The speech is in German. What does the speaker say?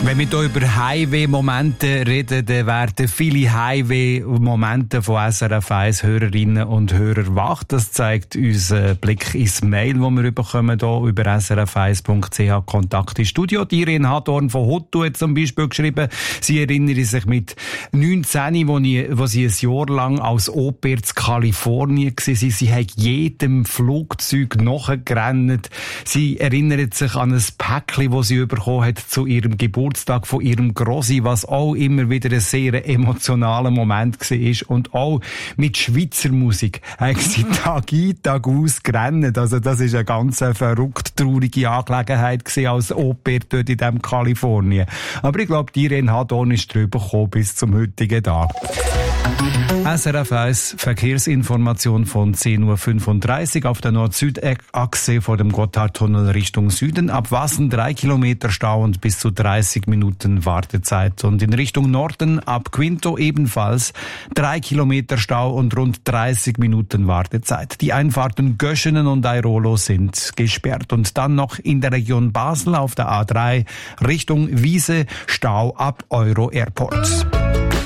Wenn wir hier über Highway-Momente reden, dann werden viele Highway-Momente von SRF 1 Hörerinnen und Hörern wach. Das zeigt uns ein Blick ins Mail, das wir bekommen hier über srf1.ch Kontakt ins Studio. Die Irene Hadorn von Hotto hat zum Beispiel geschrieben, sie erinnere sich mit 19, wo sie ein Jahr lang als Au-pair in Kalifornien war. Sie hat jedem Flugzeug nachgerannt. Sie erinnert sich an ein Päckchen, das sie bekommen hat zu ihrem Geburtstag von ihrem Grossi, was auch immer wieder ein sehr emotionaler Moment war. Und auch mit Schweizer Musik haben sie Tag ein, Tag aus gerannt. Also das ist eine ganz verrückt traurige Angelegenheit gewesen als Au-pair dort in dem Kalifornien. Aber ich glaube, die Irene Hadorn ist drüber gekommen bis zum heutigen Tag. SRF 1 Verkehrsinformation von 10.35 Uhr auf der Nord-Süd-Achse vor dem Gotthardtunnel Richtung Süden. Ab Wassen 3 Kilometer Stau und bis zu 30 Minuten Wartezeit. Und in Richtung Norden ab Quinto ebenfalls 3 Kilometer Stau und rund 30 Minuten Wartezeit. Die Einfahrten Göschenen und Airolo sind gesperrt. Und dann noch in der Region Basel auf der A3 Richtung Wiese Stau ab Euro Airport.